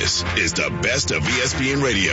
This is the best of ESPN Radio.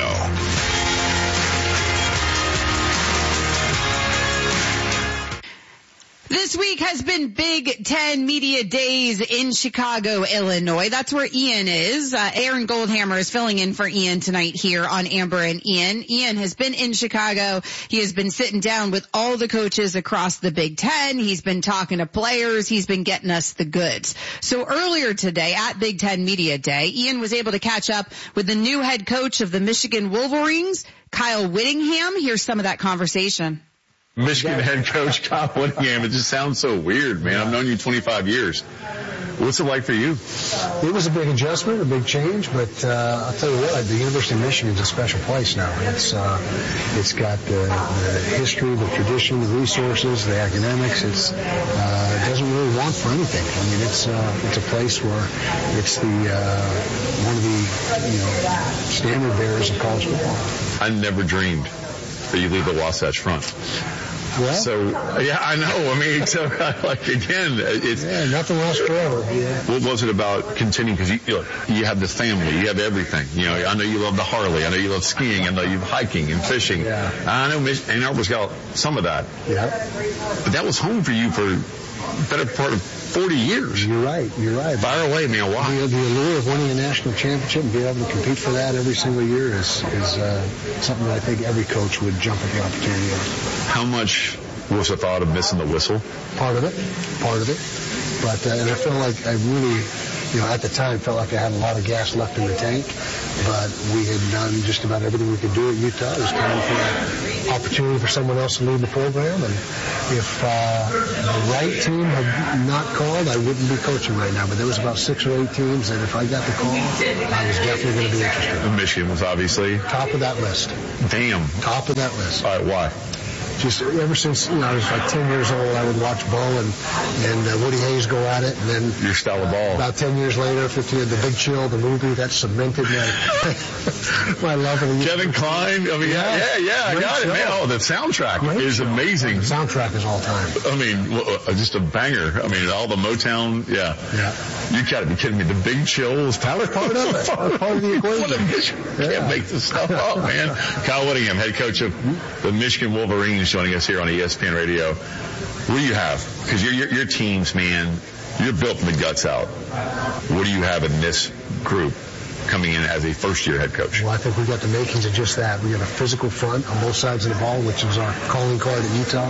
This week has been Big Ten Media Days in Chicago, Illinois. That's where Ian is. Aaron Goldhammer is filling in for Ian tonight here on Amber and Ian. Ian has been in Chicago. He has been sitting down with all the coaches across the Big Ten. He's been talking to players. He's been getting us the goods. So earlier today at Big Ten Media Day, Ian was able to catch up with the new head coach of the Michigan Wolverines, Kyle Whittingham. Here's some of that conversation. Michigan head coach Kyle Whittingham. It just sounds so weird, man. I've known you 25 years. What's it like for you? It was a big adjustment, a big change, but I'll tell you what, the University of Michigan is a special place now. It's got the history, the tradition, the resources, the academics. It doesn't really want for anything. I mean, it's a place where it's the one of the standard bearers of college football. I never dreamed that you leave the Wasatch Front. Well, so, yeah, I know. I mean, so, like, again, it's... Yeah, nothing lasts forever. Yeah. What was it about continuing? Because you have the family, you have everything. You know, I know you love the Harley, I know you love skiing, I know you love hiking and fishing. Yeah. I know Ann Arbor's got some of that. Yeah. But that was home for you for the better part of 40 years. You're right. Fire away, man. Why? The allure of winning a national championship and being able to compete for that every single year is something that I think every coach would jump at the opportunity of. How much was the thought of missing the whistle? Part of it. But, and I feel like I really, at the time felt like I had a lot of gas left in the tank, but we had done just about everything we could do at Utah. It was time for an opportunity for someone else to lead the program, and if the right team had not called, I wouldn't be coaching right now, but there was about 6 or 8 teams that if I got the call, I was definitely going to be interested. Michigan was obviously top of that list. Damn. Top of that list. All right, why? Just ever since I was like 10 years old, I would watch Bo and Woody Hayes go at it, and then your style of ball. About 10 years later, 15, the Big Chill, the movie that cemented my love of the Kevin Kline. I mean, yeah, I got it, man. Oh, the soundtrack is amazing. The soundtrack is all time. I mean, just a banger. I mean, all the Motown. Yeah. You gotta be kidding me. The Big Chill was part of it. Part of the equation. Can't make this stuff up, man. Kyle Whittingham, head coach of the Michigan Wolverines, joining us here on ESPN Radio. What do you have? Because your teams, man, you're built from the guts out. What do you have in this group coming in as a first-year head coach? Well, I think we got the makings of just that. We got a physical front on both sides of the ball, which is our calling card at Utah.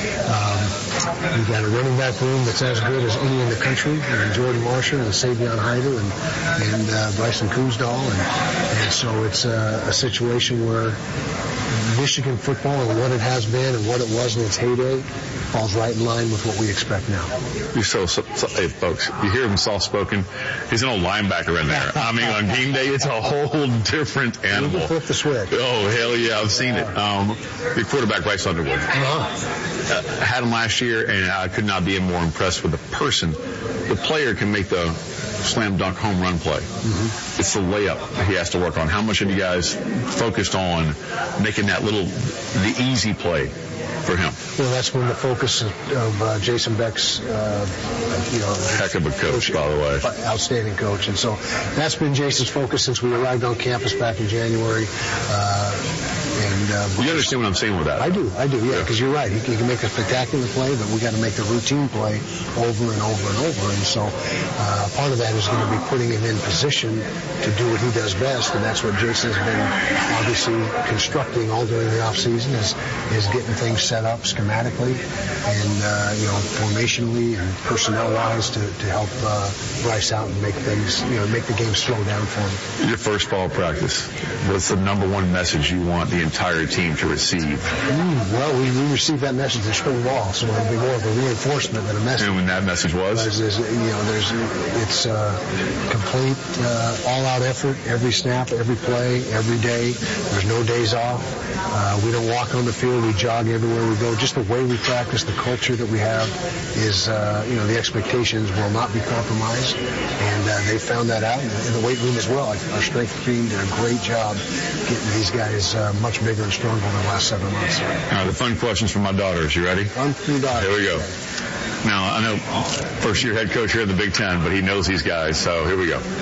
We've got a running back room that's as good as any in the country. Jordan Marshall and Savion Hyder and Bryson Kuzdal. And so it's a situation where Michigan football and what it has been and what it was in its heyday falls right in line with what we expect now. You're so hey, folks, you hear him soft-spoken. He's an old linebacker in there. I mean, on game day, it's a whole different animal. You can flip the switch. Oh, hell yeah, I've seen it. The quarterback, Bryce Underwood. Had him last year, and I could not be more impressed with the person. The player can make the slam dunk home run play. Mm-hmm. It's the layup he has to work on. How much have you guys focused on making that the easy play for him? Well, that's been the focus of Jason Beck's, heck of a coach, by the way. Outstanding coach. And so that's been Jason's focus since we arrived on campus back in January. You understand what I'm saying with that? I do, yeah, because you're right. He can make a spectacular play, but we got to make the routine play over and over and over. And so part of that is going to be putting him in position to do what he does best, and that's what Jason's been obviously constructing all during the off season is getting things set up schematically and formationally and personnel wise to help Bryce out and make things make the game slow down for him. Your first fall practice, what's the number one message you want the entire team to receive? Well, we received that message in spring ball, so it'll be more of a reinforcement than a message. And when that message was? It's complete all-out effort, every snap, every play, every day. There's no days off. We don't walk on the field. We jog everywhere we go. Just the way we practice, the culture that we have is, the expectations will not be compromised. And they found that out in the weight room as well. Our strength team did a great job getting these guys much bigger and stronger in the last 7 months. All right, the fun questions from my daughters. You ready? Fun for your daughter. Here we go. Now, I know first-year head coach here in the Big Ten, but he knows these guys, so here we go.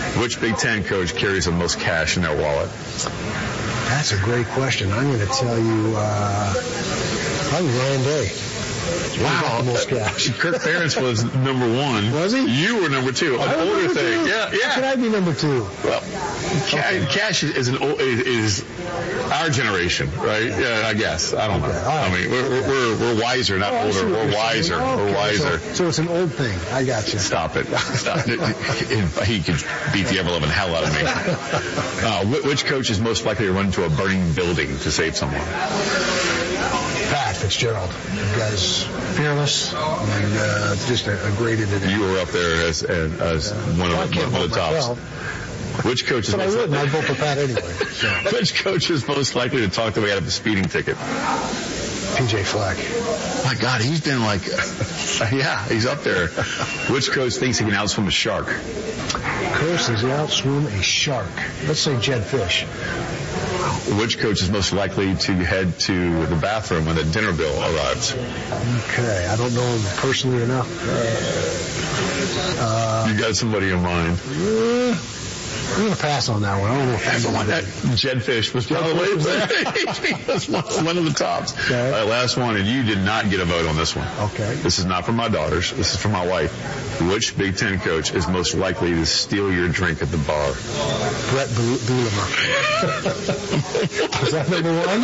Which Big Ten coach carries the most cash in their wallet? That's a great question. I'm going to tell you, probably Ryan Day. Wow. Kirk Ferentz was number one. Was he? You were number two. An older thing. Yeah. How could I be number two? Well, cash is our generation, right? Yeah, I guess. I don't know. Right. I mean, we're wiser, not older. We're wiser. Okay. We're wiser. So it's an old thing. I got you. Stop it. Stop it. He could beat the ever-loving hell out of me. Which coach is most likely to run into a burning building to save someone? Pat Fitzgerald. The guy's fearless and just a great individual. You were up there as one of the tops. Well. Which coach is most likely? I'd vote for Pat anyway. So. Which coach is most likely to talk their way out of a speeding ticket? PJ Fleck. My God, he's been like, yeah, he's up there. Which coach thinks he can outswim a shark? Coach thinks he can outswim a shark. Let's say Jed Fish. Which coach is most likely to head to the bathroom when the dinner bill arrives? Okay, I don't know him personally enough. You got somebody in mind? I'm going to pass on that one. I don't know if that's the one. Jed Fish was probably there. He was one of the tops. Okay. Last one, and you did not get a vote on this one. Okay. This is not for my daughters. This is for my wife. Which Big Ten coach is most likely to steal your drink at the bar? Brett Bielema. Is that number one?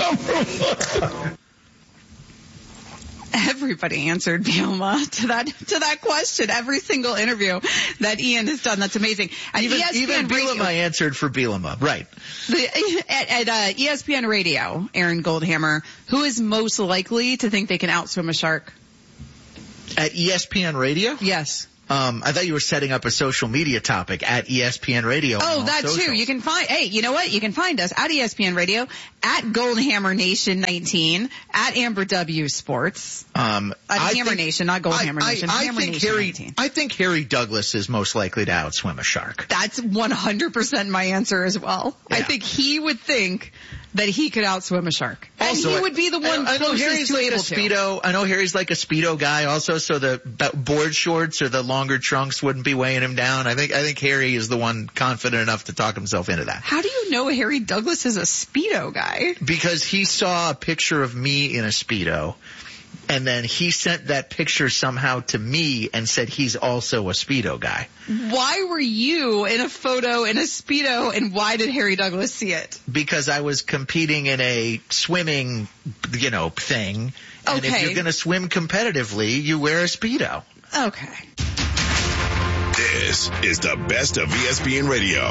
Everybody answered Bielema to that question. Every single interview that Ian has done. That's amazing. And even Bielema answered for Bielema. Right. At ESPN Radio, Aaron Goldhammer, who is most likely to think they can outswim a shark? At ESPN Radio? Yes. I thought you were setting up a social media topic at ESPN Radio. Oh, that too. You can find, hey, you know what? You can find us at ESPN Radio, at Goldhammer Nation 19, at Amber W Sports. Hammer Nation, not Goldhammer Nation. Hammer Nation 19. I think Harry Douglas is most likely to outswim a shark. That's 100% my answer as well. Yeah. I think he would think that he could outswim a shark. Also, and he would be the one closest to able to. I know Harry's like a Speedo guy also, so the board shorts or the longer trunks wouldn't be weighing him down. I think Harry is the one confident enough to talk himself into that. How do you know Harry Douglas is a Speedo guy? Because he saw a picture of me in a Speedo, and then he sent that picture somehow to me and said he's also a Speedo guy. Why were you in a photo in a Speedo, and why did Harry Douglas see it? Because I was competing in a swimming, thing. And if you're going to swim competitively, you wear a Speedo. Okay. This is the best of ESPN Radio.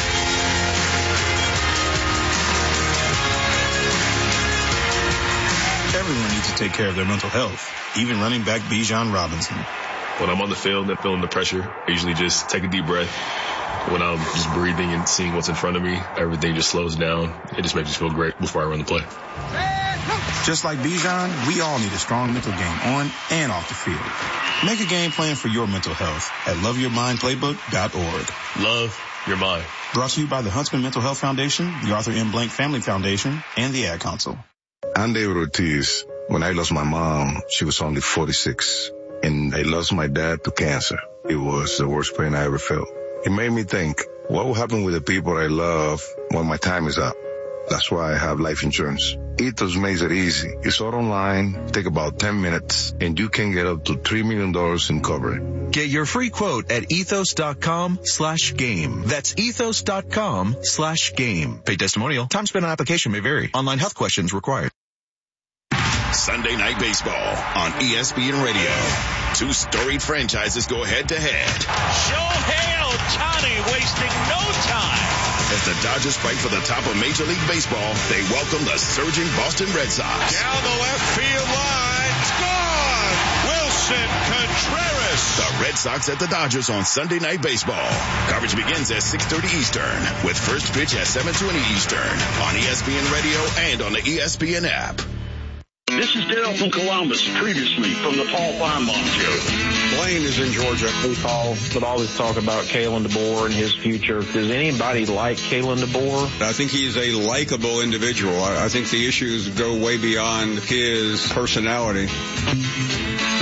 Everyone needs to take care of their mental health, even running back Bijan Robinson. When I'm on the field and feeling the pressure, I usually just take a deep breath. When I'm just breathing and seeing what's in front of me, everything just slows down. It just makes me feel great before I run the play. Just like Bijan, we all need a strong mental game on and off the field. Make a game plan for your mental health at loveyourmindplaybook.org. Love your mind. Brought to you by the Huntsman Mental Health Foundation, the Arthur M. Blank Family Foundation, and the Ad Council. I'm David Ortiz. When I lost my mom, she was only 46, and I lost my dad to cancer. It was the worst pain I ever felt. It made me think, what will happen with the people I love when my time is up? That's why I have life insurance. Ethos makes it easy. It's all online, take about 10 minutes, and you can get up to $3 million in coverage. Get your free quote at ethos.com/game. That's ethos.com/game. Paid testimonial. Time spent on application may vary. Online health questions required. Sunday Night Baseball on ESPN Radio. Two storied franchises go head-to-head. Shohei Ohtani wasting no time. As the Dodgers fight for the top of Major League Baseball, they welcome the surging Boston Red Sox. Down the left field line. Gone! Wilson Contreras. The Red Sox at the Dodgers on Sunday Night Baseball. Coverage begins at 6:30 Eastern, with first pitch at 7:20 Eastern on ESPN Radio and on the ESPN app. This is Daryl from Columbus, previously from the Paul Feinbaum Show. Blaine is in Georgia. Paul would always talk about Kalen DeBoer and his future. Does anybody like Kalen DeBoer? I think he's a likable individual. I think the issues go way beyond his personality.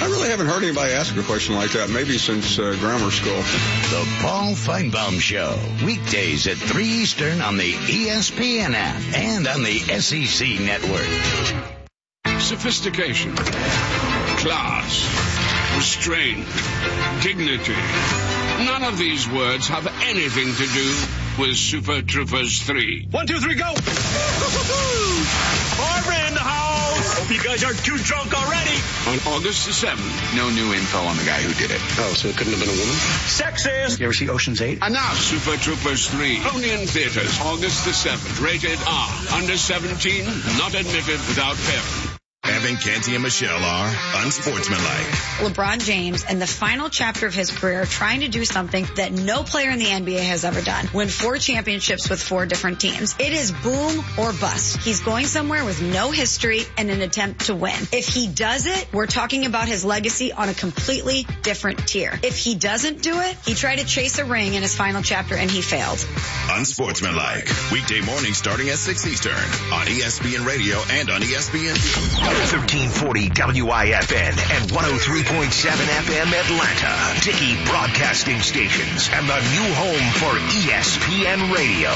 I really haven't heard anybody ask a question like that, maybe since grammar school. The Paul Feinbaum Show, weekdays at 3 Eastern on the ESPN app and on the SEC network. Sophistication, class, restraint, dignity. None of these words have anything to do with Super Troopers 3. 1, 2, 3, go! Barbara in the house! Hope you guys aren't too drunk already. On August the 7th. No new info on the guy who did it. Oh, so it couldn't have been a woman? Sexist! You ever see Ocean's 8? And now Super Troopers 3. Only in theaters. August the 7th. Rated R. Under 17. Not admitted without parent. Evan, Canty, and Michelle are unsportsmanlike. LeBron James, in the final chapter of his career, trying to do something that no player in the NBA has ever done. Win 4 championships with 4 different teams. It is boom or bust. He's going somewhere with no history and an attempt to win. If he does it, we're talking about his legacy on a completely different tier. If he doesn't do it, he tried to chase a ring in his final chapter and he failed. Unsportsmanlike. Weekday mornings starting at 6 Eastern on ESPN Radio and on ESPN. 1340 WIFN and 103.7 FM Atlanta. Dickey Broadcasting Stations and the new home for ESPN Radio.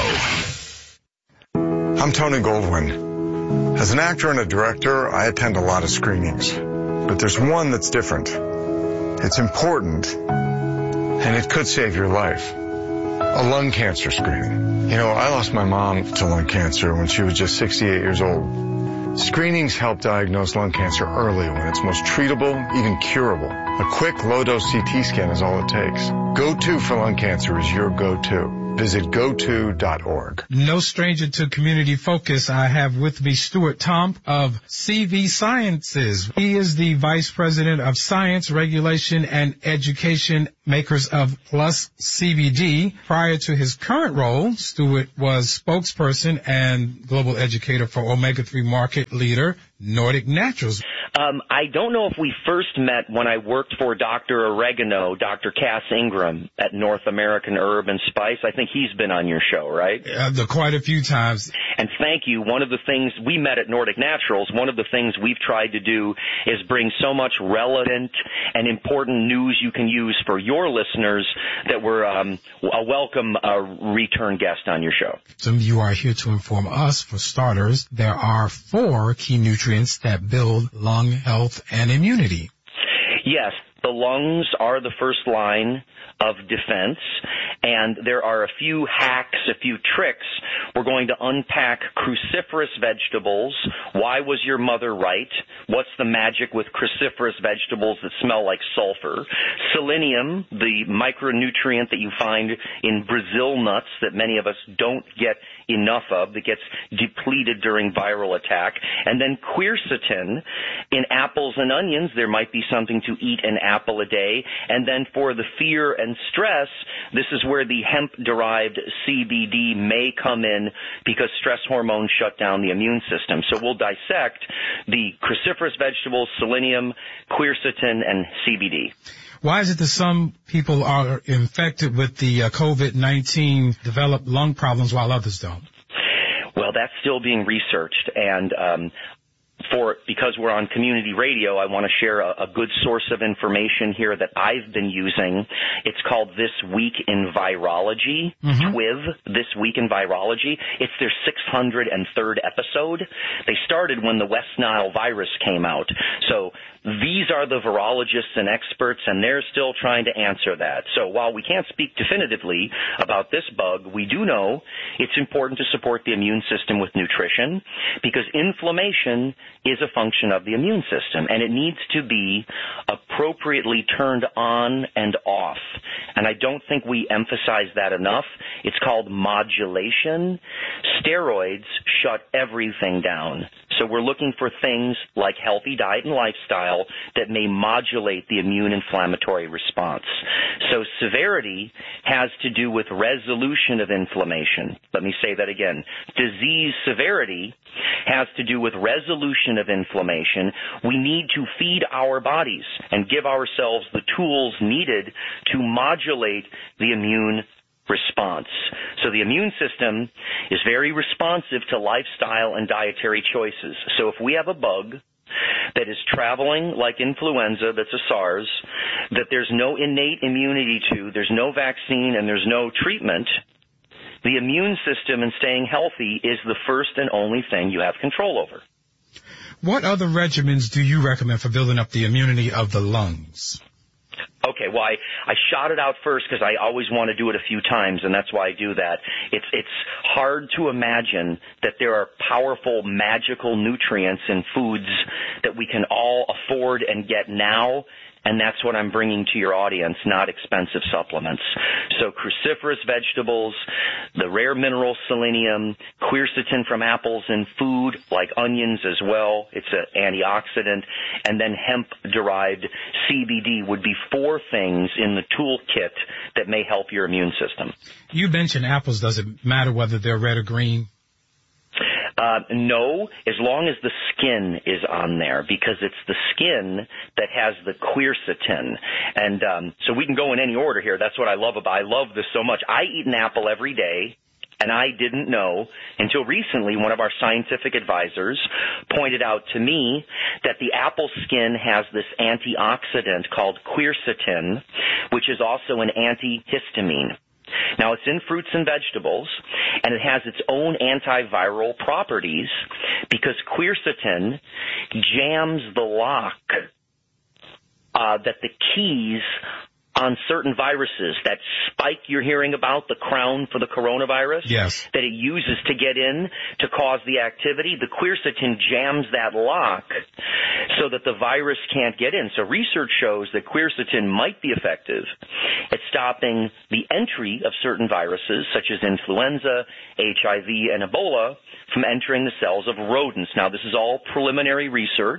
I'm Tony Goldwyn. As an actor and a director, I attend a lot of screenings. But there's one that's different. It's important, and it could save your life. A lung cancer screening. You know, I lost my mom to lung cancer when she was just 68 years old. Screenings help diagnose lung cancer early when it's most treatable, even curable. A quick, low-dose CT scan is all it takes. Go-To for lung cancer is your go-to. Visit goto.org. No stranger to Community Focus. I have with me Stuart Tomp of CV Sciences. He is the Vice President of Science, Regulation, and Education, makers of Plus CBD. Prior to his current role, Stuart was spokesperson and global educator for omega-3 market leader Nordic Naturals. I don't know if we first met when I worked for Dr. Oregano, Dr. Cass Ingram at North American Herb and Spice. I think he's been on your show, right? Quite a few times. And thank you. One of the things we met at Nordic Naturals, one of the things we've tried to do is bring so much relevant and important news you can use for your listeners that we're a welcome return guest on your show. So you are here to inform us, for starters, there are 4 key nutrients that build lung health and immunity. Yes, the lungs are the first line of defense, and there are a few hacks, a few tricks. We're going to unpack cruciferous vegetables. Why was your mother right? What's the magic with cruciferous vegetables that smell like sulfur? Selenium, the micronutrient that you find in Brazil nuts that many of us don't get enough of, that gets depleted during viral attack. And then quercetin in apples and onions. There might be something to eat an apple a day. And then for the fear and stress, this is where the hemp-derived CBD may come in because stress hormones shut down the immune system. So we'll dissect the cruciferous vegetables, selenium, quercetin, and CBD. Why is it that some people are infected with the COVID-19 develop lung problems while others don't? Well, that's still being researched, and because we're on community radio, I want to share a good source of information here that I've been using. It's called This Week in Virology, TWIV, This Week in Virology. It's their 603rd episode. They started when the West Nile virus came out. So these are the virologists and experts, and they're still trying to answer that. So while we can't speak definitively about this bug, we do know it's important to support the immune system with nutrition, because inflammation is a function of the immune system, and it needs to be appropriately turned on and off. And I don't think we emphasize that enough. It's called modulation. Steroids shut everything down. So we're looking for things like healthy diet and lifestyle that may modulate the immune inflammatory response. So severity has to do with resolution of inflammation. Let me say that again. Disease severity has to do with resolution of inflammation. We need to feed our bodies and give ourselves the tools needed to modulate the immune response. So the immune system is very responsive to lifestyle and dietary choices. So if we have a bug that is traveling like influenza, that's a SARS, that there's no innate immunity to, there's no vaccine, and there's no treatment, the immune system and staying healthy is the first and only thing you have control over. What other regimens do you recommend for building up the immunity of the lungs? Okay, well, I shot it out first because I always want to do it a few times, and that's why I do that. It's hard to imagine that there are powerful, magical nutrients in foods that we can all afford and get now, and that's what I'm bringing to your audience, not expensive supplements. So cruciferous vegetables, the rare mineral selenium, quercetin from apples and food, like onions as well. It's an antioxidant. And then hemp-derived CBD would be 4 things in the toolkit that may help your immune system. You mentioned apples. Does it matter whether they're red or green? No, as long as the skin is on there, because it's the skin that has the quercetin. And so we can go in any order here. That's what I love about it. I love this so much. I eat an apple every day, and I didn't know until recently one of our scientific advisors pointed out to me that the apple skin has this antioxidant called quercetin, which is also an antihistamine. Now, it's in fruits and vegetables, and it has its own antiviral properties because quercetin jams the lock that the keys on certain viruses, that spike you're hearing about, the crown for the coronavirus, yes, that it uses to get in to cause the activity, the quercetin jams that lock so that the virus can't get in. So research shows that quercetin might be effective at stopping the entry of certain viruses, such as influenza, HIV, and Ebola, from entering the cells of rodents. Now, this is all preliminary research,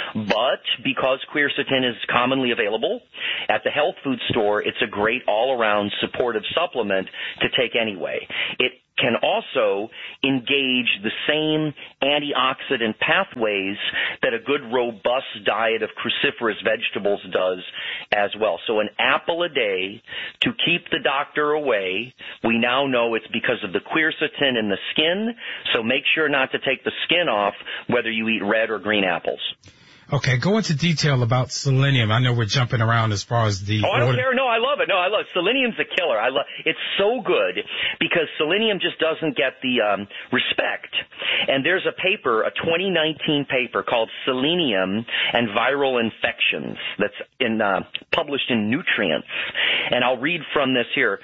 but because quercetin is commonly available at the health food store, it's a great all-around supportive supplement to take anyway. It can also engage the same antioxidant pathways that a good, robust diet of cruciferous vegetables does as well. So an apple a day to keep the doctor away. We now know it's because of the quercetin in the skin, so make sure not to take the skin off whether you eat red or green apples. Okay, go into detail about selenium. I know we're jumping around as far as the... Oh, I don't care. No, I love it. No, I love it. Selenium's a killer. It's so good because selenium just doesn't get the respect. And there's a paper, a 2019 paper called Selenium and Viral Infections that's published in Nutrients. And I'll read from this here.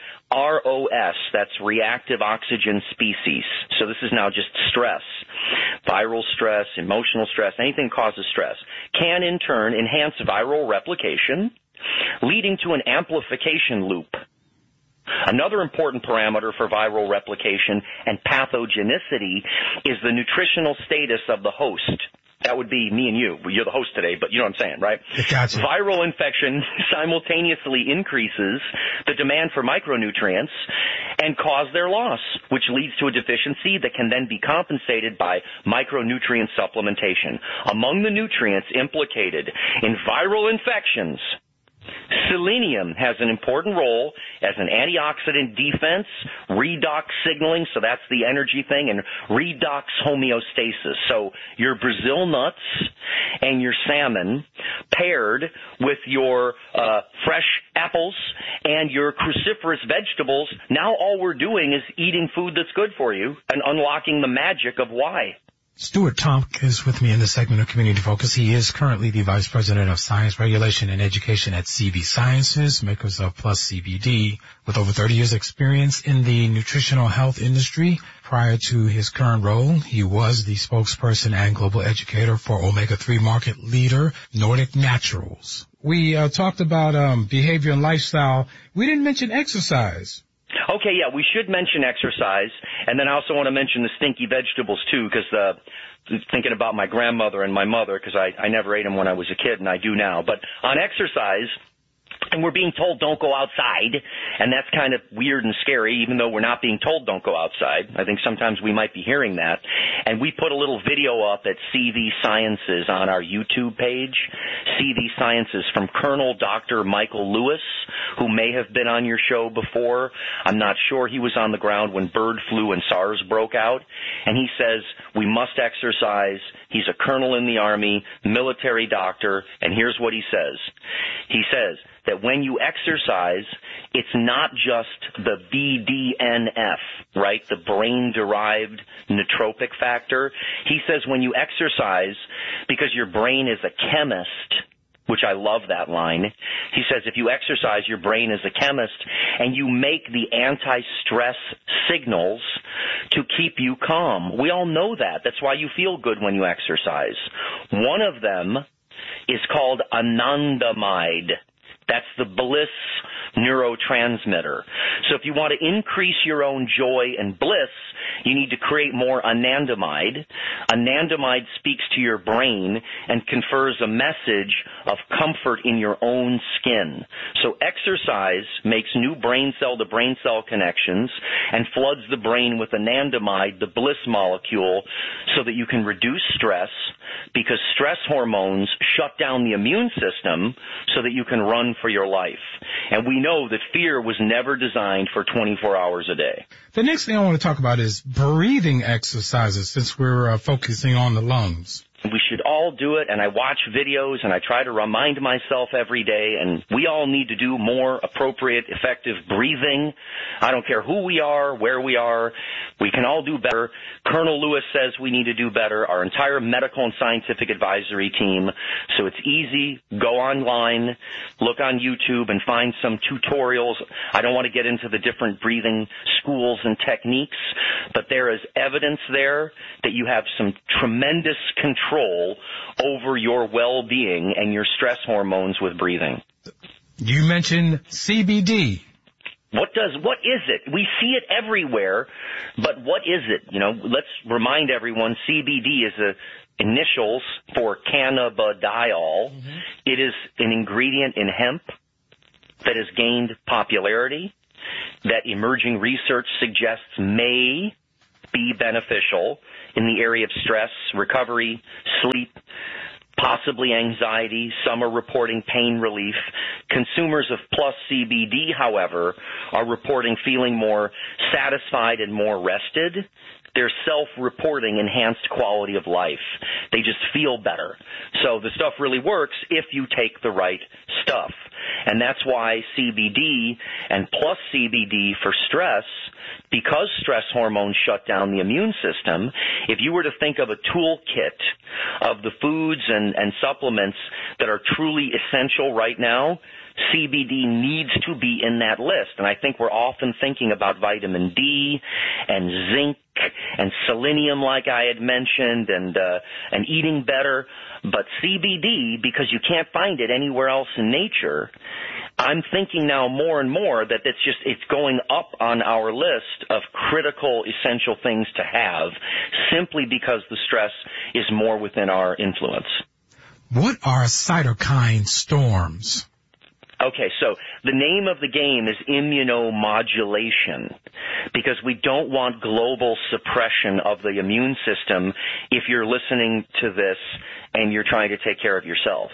ROS, that's reactive oxygen species. So this is now just stress. Viral stress, emotional stress, anything that causes stress, can in turn enhance viral replication, leading to an amplification loop. Another important parameter for viral replication and pathogenicity is the nutritional status of the host. That would be me and you. You're the host today, but you know what I'm saying, right? Gotcha. Viral infection simultaneously increases the demand for micronutrients and cause their loss, which leads to a deficiency that can then be compensated by micronutrient supplementation. Among the nutrients implicated in viral infections, selenium has an important role as an antioxidant defense, redox signaling, so that's the energy thing, and redox homeostasis. So your Brazil nuts and your salmon paired with your fresh apples and your cruciferous vegetables, now all we're doing is eating food that's good for you and unlocking the magic of why. Stuart Tomk is with me in this segment of Community Focus. He is currently the Vice President of Science Regulation and Education at CV Sciences, makers of Plus CBD, with over 30 years experience in the nutritional health industry. Prior to his current role, he was the spokesperson and global educator for omega-3 market leader Nordic Naturals. We talked about behavior and lifestyle. We didn't mention exercise. Okay, yeah, we should mention exercise, and then I also want to mention the stinky vegetables, too, because thinking about my grandmother and my mother, because I never ate them when I was a kid, and I do now. But on exercise, And we're being told don't go outside, and that's kind of weird and scary, even though we're not being told don't go outside. I think sometimes we might be hearing that. And we put a little video up at CV Sciences on our YouTube page, CV Sciences, from Colonel Dr. Michael Lewis, who may have been on your show before. I'm not sure. He was on the ground when bird flu and SARS broke out. And he says we must exercise. He's a colonel in the Army, military doctor, and here's what he says. He says that when you exercise, it's not just the BDNF, right, the brain-derived nootropic factor. He says when you exercise, because your brain is a chemist, which I love that line. He says if you exercise, your brain is a chemist, and you make the anti-stress signals to keep you calm. We all know that. That's why you feel good when you exercise. One of them is called anandamide. That's the bliss neurotransmitter. So if you want to increase your own joy and bliss, you need to create more anandamide. Anandamide speaks to your brain and confers a message of comfort in your own skin. So exercise makes new brain cell to brain cell connections and floods the brain with anandamide, the bliss molecule, so that you can reduce stress, because stress hormones shut down the immune system so that you can run for your life. And we know that fear was never designed for 24 hours a day. The next thing I want to talk about is breathing exercises, since we're focusing on the lungs. We should all do it, and I watch videos, and I try to remind myself every day, and we all need to do more appropriate, effective breathing. I don't care who we are, where we are. We can all do better. Colonel Lewis says we need to do better, our entire medical and scientific advisory team. So it's easy. Go online, look on YouTube, and find some tutorials. I don't want to get into the different breathing schools and techniques, but there is evidence there that you have some tremendous control over your well-being and your stress hormones with breathing. You mentioned CBD. What is it? We see it everywhere, but what is it? You know, let's remind everyone CBD is the initials for cannabidiol. Mm-hmm. It is an ingredient in hemp that has gained popularity, that emerging research suggests may be beneficial in the area of stress, recovery, sleep, possibly anxiety. Some are reporting pain relief. Consumers of Plus CBD, however, are reporting feeling more satisfied and more rested. They're self-reporting enhanced quality of life. They just feel better. So the stuff really works if you take the right stuff. And that's why CBD and Plus CBD for stress, because stress hormones shut down the immune system, if you were to think of a toolkit of the foods and supplements that are truly essential right now, CBD needs to be in that list. And I think we're often thinking about vitamin D and zinc and selenium, like I had mentioned, and eating better. But CBD, because you can't find it anywhere else in nature, I'm thinking now more and more that it's going up on our list of critical, essential things to have, simply because the stress is more within our influence. What are cytokine storms? Okay, so the name of the game is immunomodulation, because we don't want global suppression of the immune system if you're listening to this and you're trying to take care of yourself.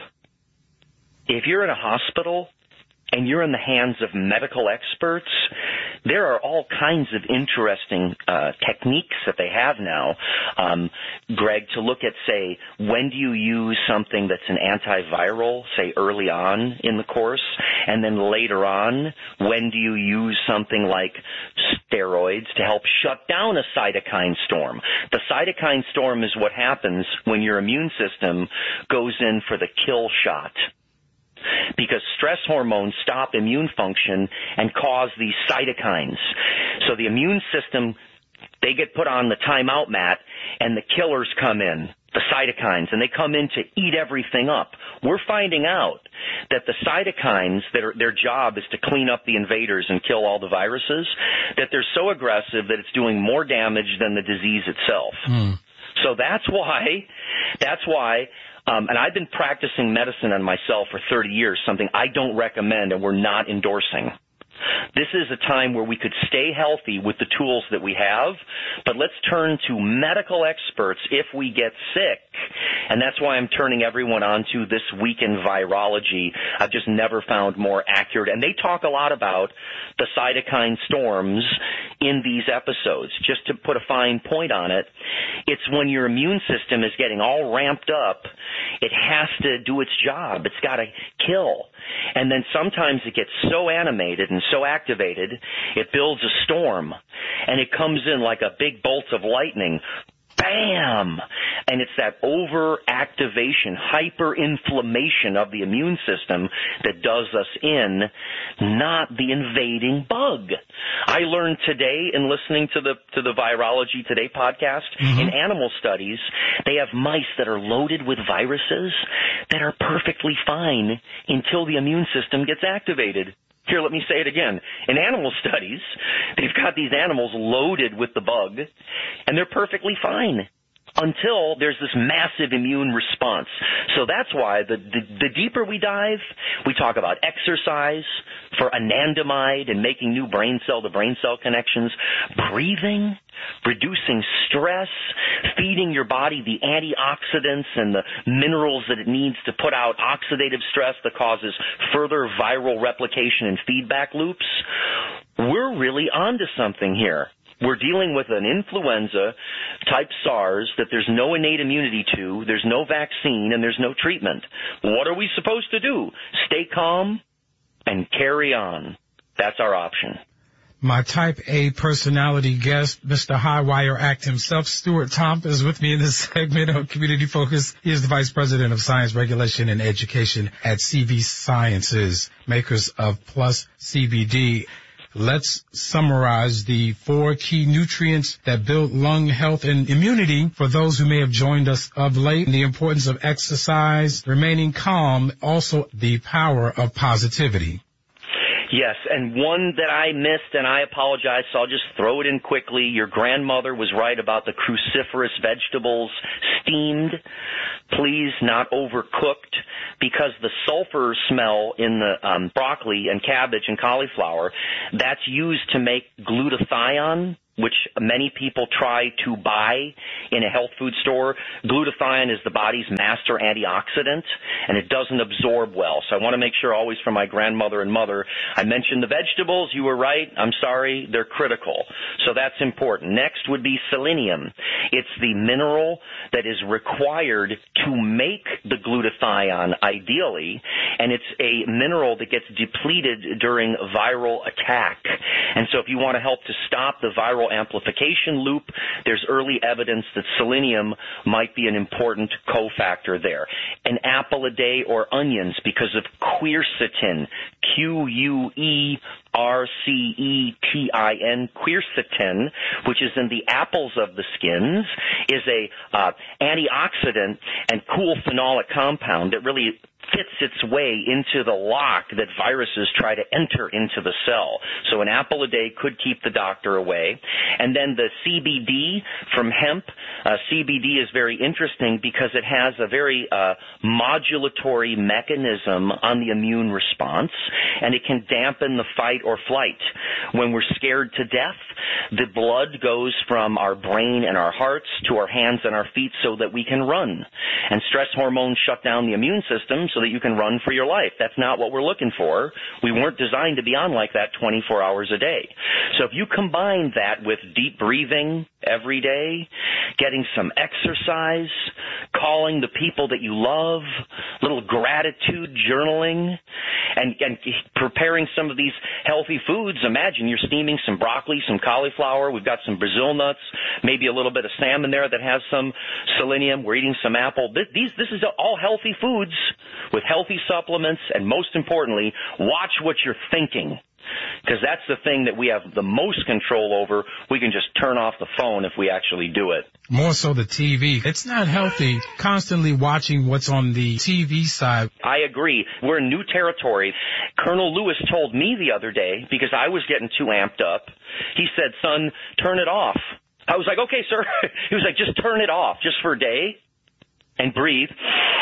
If you're in a hospital and you're in the hands of medical experts, there are all kinds of interesting techniques that they have now, Greg, to look at, say, when do you use something that's an antiviral, say early on in the course, and then later on, when do you use something like steroids to help shut down a cytokine storm? The cytokine storm is what happens when your immune system goes in for the kill shot, because stress hormones stop immune function and cause these cytokines. So the immune system, they get put on the timeout mat, and the killers come in, the cytokines, and they come in to eat everything up. We're finding out that the cytokines, their job is to clean up the invaders and kill all the viruses, that they're so aggressive that it's doing more damage than the disease itself. So that's why That's why, and I've been practicing medicine on myself for 30 years, something I don't recommend and we're not endorsing. This is a time where we could stay healthy with the tools that we have, but let's turn to medical experts if we get sick. And that's why I'm turning everyone on to This Week in Virology. I've just never found more accurate. And they talk a lot about the cytokine storms in these episodes. Just to put a fine point on it, it's when your immune system is getting all ramped up, it has to do its job. It's got to kill. And then sometimes it gets so animated and so activated, it builds a storm, and it comes in like a big bolt of lightning. Bam! And it's that overactivation, hyperinflammation of the immune system that does us in, not the invading bug. I learned today in listening to the Virology Today podcast, in animal studies, they have mice that are loaded with viruses that are perfectly fine until the immune system gets activated. Here, let me say it again. In animal studies, they've got these animals loaded with the bug, and they're perfectly fine until there's this massive immune response. So that's why the deeper we dive, we talk about exercise for anandamide and making new brain cell-to-brain cell connections, breathing, reducing stress, feeding your body the antioxidants and the minerals that it needs to put out oxidative stress that causes further viral replication and feedback loops. We're really onto something here. We're dealing with an influenza-type SARS that there's no innate immunity to, there's no vaccine, and there's no treatment. What are we supposed to do? Stay calm and carry on. That's our option. My type A personality guest, Mr. Highwire Act himself, Stuart Tomp, is with me in this segment of Community Focus. He is the Vice President of Science Regulation and Education at CV Sciences, makers of Plus CBD. Let's summarize the 4 key nutrients that build lung health and immunity for those who may have joined us of late. The importance of exercise, remaining calm, also the power of positivity. Yes, and one that I missed, and I apologize, so I'll just throw it in quickly. Your grandmother was right about the cruciferous vegetables, steamed, please not overcooked, because the sulfur smell in the broccoli and cabbage and cauliflower, that's used to make glutathione, which many people try to buy in a health food store. Glutathione is the body's master antioxidant, and it doesn't absorb well. So I want to make sure always for my grandmother and mother, I mentioned the vegetables. You were right. I'm sorry. They're critical. So that's important. Next would be selenium. It's the mineral that is required to make the glutathione ideally, and it's a mineral that gets depleted during viral attack. And so if you want to help to stop the viral amplification loop, there's early evidence that selenium might be an important cofactor there. An apple a day or onions because of quercetin, Quercetin, quercetin, which is in the apples of the skins, is a antioxidant and cool phenolic compound that really fits its way into the lock that viruses try to enter into the cell. So an apple a day could keep the doctor away. And then the CBD from hemp. CBD is very interesting because it has a very modulatory mechanism on the immune response, and it can dampen the fight or flight. When we're scared to death, the blood goes from our brain and our hearts to our hands and our feet so that we can run. And stress hormones shut down the immune system so that you can run for your life. That's not what we're looking for. We weren't designed to be on like that 24 hours a day. So if you combine that with deep breathing every day, getting some exercise, calling the people that you love, little gratitude journaling, and preparing some of these healthy foods. Imagine you're steaming some broccoli, some cauliflower. We've got some Brazil nuts, maybe a little bit of salmon there that has some selenium. We're eating some apple. This is all healthy foods with healthy supplements, and most importantly, watch what you're thinking, because that's the thing that we have the most control over. We can just turn off the phone if we actually do it. More so the TV. It's not healthy constantly watching what's on the TV side. I agree. We're in new territory. Colonel Lewis told me the other day, because I was getting too amped up, he said, son, turn it off. I was like, okay, sir. He was like, just turn it off just for a day. and breathe.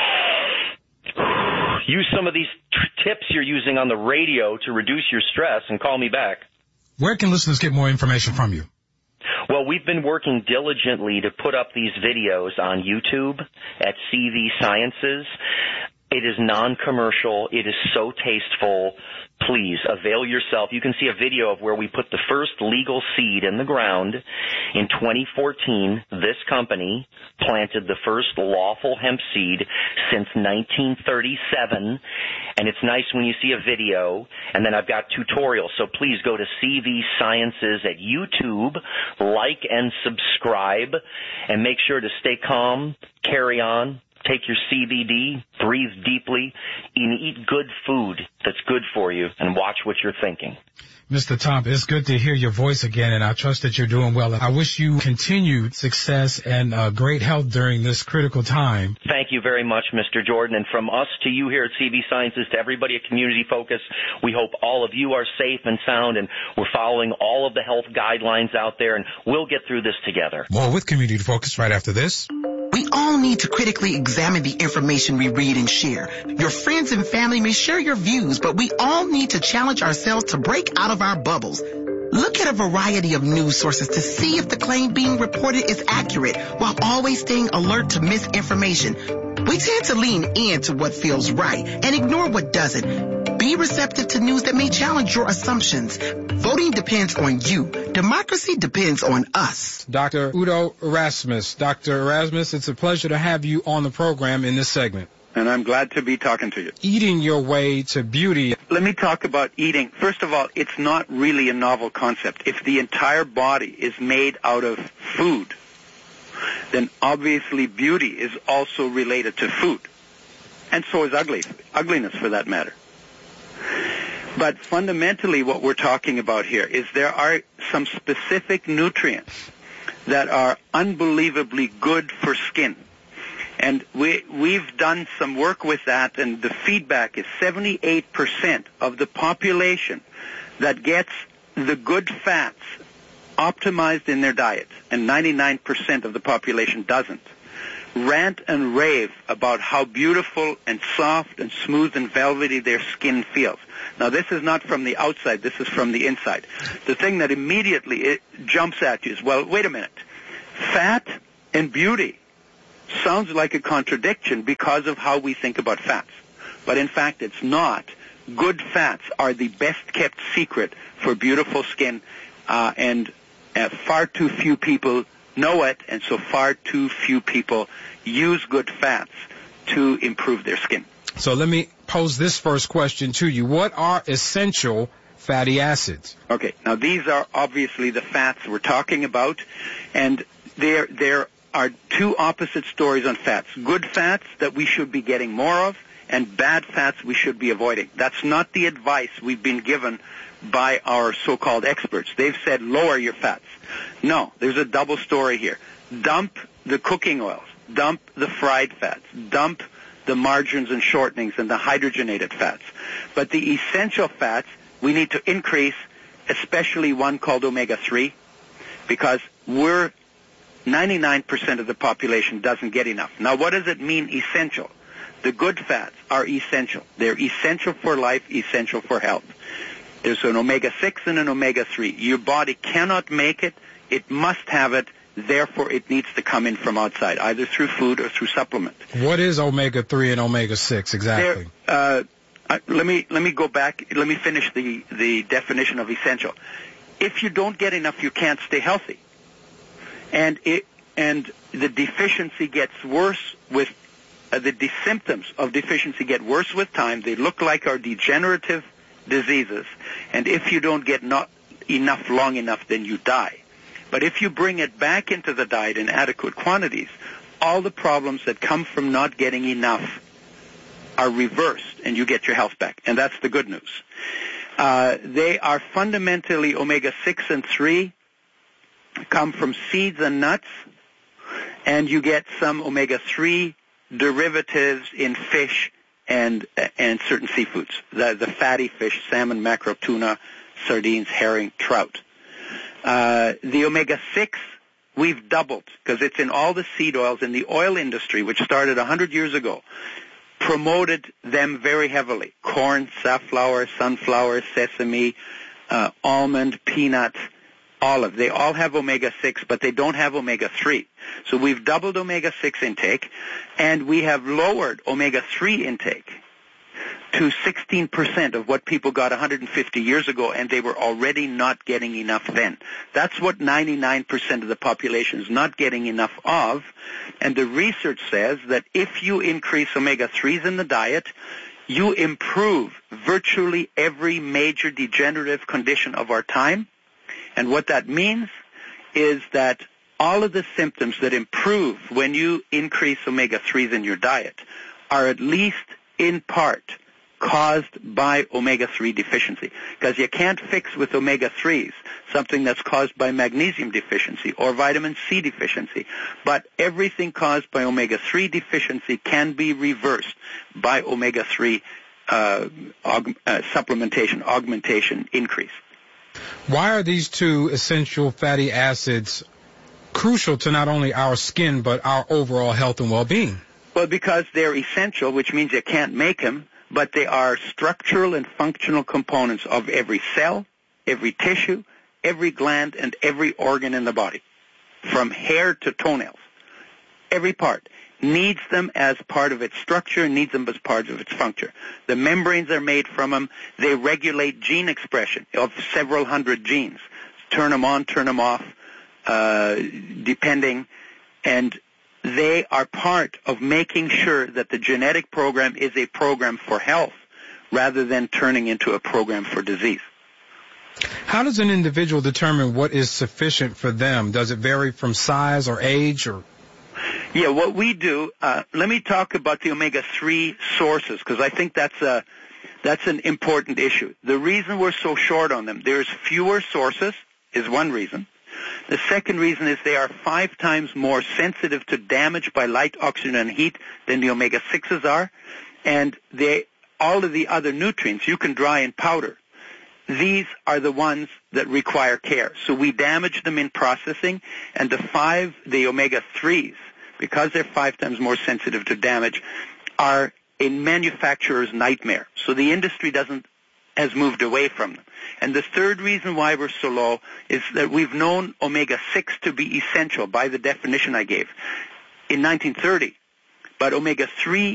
Use some of these tips you're using on the radio to reduce your stress and call me back. Where can listeners get more information from you? Well, we've been working diligently to put up these videos on YouTube at CV Sciences. It is non-commercial. It is so tasteful. Please avail yourself. You can see a video of where we put the first legal seed in the ground. In 2014, this company planted the first lawful hemp seed since 1937. And it's nice when you see a video. And then I've got tutorials. So please go to CV Sciences at YouTube, like and subscribe, and make sure to stay calm, carry on. Take your CBD, breathe deeply, and eat good food that's good for you, and watch what you're thinking. Mr. Tomp, it's good to hear your voice again, and I trust that you're doing well. I wish you continued success and great health during this critical time. Thank you very much, Mr. Jordan. And from us to you here at CV Sciences, to everybody at Community Focus, we hope all of you are safe and sound, and we're following all of the health guidelines out there, and we'll get through this together. More with Community Focus right after this. We all need to critically examine the information we read and share. Your friends and family may share your views, but we all need to challenge ourselves to break out of our bubbles. Look at a variety of news sources to see if the claim being reported is accurate, while always staying alert to misinformation. We tend to lean into what feels right and ignore what doesn't. Be receptive to news that may challenge your assumptions. Voting depends on you. Democracy depends on us. Dr. Udo Erasmus. Dr. Erasmus, it's a pleasure to have you on the program in this segment. And I'm glad to be talking to you. Eating your way to beauty. Let me talk about eating. First of all, it's not really a novel concept. If the entire body is made out of food, then obviously beauty is also related to food. And so is ugliness for that matter. But fundamentally what we're talking about here is there are some specific nutrients that are unbelievably good for skin. And we've done some work with that, and the feedback is 78% of the population that gets the good fats optimized in their diet, and 99% of the population doesn't, rant and rave about how beautiful and soft and smooth and velvety their skin feels. Now, this is not from the outside. This is from the inside. The thing that immediately it jumps at you is, well, wait a minute. Fat and beauty sounds like a contradiction because of how we think about fats. But in fact, it's not. Good fats are the best-kept secret for beautiful skin, and far too few people know it, and so far too few people use good fats to improve their skin. So let me pose this first question to you. What are essential fatty acids? Okay, now these are obviously the fats we're talking about, and there are two opposite stories on fats. Good fats that we should be getting more of, and bad fats we should be avoiding. That's not the advice we've been given by our so-called experts. They've said lower your fats. No, there's a double story here. Dump the cooking oils. Dump the fried fats. Dump the margarines and shortenings and the hydrogenated fats. But the essential fats we need to increase, especially one called omega-3, because 99% of the population doesn't get enough. Now, what does it mean essential? The good fats are essential. They're essential for life, essential for health. There's an omega-6 and an omega-3. Your body cannot make it. It must have it. Therefore, it needs to come in from outside, either through food or through supplement. What is omega-3 and omega-6 exactly? Let me go back. Let me finish the definition of essential. If you don't get enough, you can't stay healthy. And the deficiency gets worse with the symptoms of deficiency get worse with time. They look like our degenerative diseases, and if you don't get not enough long enough, then you die. But if you bring it back into the diet in adequate quantities, all the problems that come from not getting enough are reversed, and you get your health back. And that's the good news. They are fundamentally omega-6 and 3 come from seeds and nuts, and you get some omega-3 derivatives in fish and certain seafoods, the fatty fish, salmon, mackerel, tuna, sardines, herring, trout. The omega-6 we've doubled, because it's in all the seed oils, and the oil industry, which started 100 years ago, promoted them very heavily. Corn, safflower, sunflower, sesame, almond, peanuts, olive. They all have omega-6, but they don't have omega-3. So we've doubled omega-6 intake, and we have lowered omega-3 intake to 16% of what people got 150 years ago, and they were already not getting enough then. That's what 99% of the population is not getting enough of, and the research says that if you increase omega-3s in the diet, you improve virtually every major degenerative condition of our time. And what that means is that all of the symptoms that improve when you increase omega-3s in your diet are at least in part caused by omega-3 deficiency. Because you can't fix with omega-3s something that's caused by magnesium deficiency or vitamin C deficiency. But everything caused by omega-3 deficiency can be reversed by omega-3 supplementation, augmentation, increase. Why are these two essential fatty acids crucial to not only our skin but our overall health and well-being? Well, because they're essential, which means you can't make them, but they are structural and functional components of every cell, every tissue, every gland, and every organ in the body, from hair to toenails. Every part needs them as part of its structure, needs them as part of its function. The membranes are made from them. They regulate gene expression of several hundred genes. Turn them on, turn them off, depending, and they are part of making sure that the genetic program is a program for health rather than turning into a program for disease. How does an individual determine what is sufficient for them? Does it vary from size or age? Or Yeah, what we do, let me talk about the omega-3 sources, because I think that's an important issue. The reason we're so short on them, there's fewer sources is one reason. The second reason is they are 5 times more sensitive to damage by light, oxygen, and heat than the omega-6s are. And all of the other nutrients you can dry in powder. These are the ones that require care. So we damage them in processing, and the omega-3s, because they're 5 times more sensitive to damage, are a manufacturer's nightmare. So the industry has moved away from them. And the third reason why we're so low is that we've known omega-6 to be essential by the definition I gave in 1930. But omega-3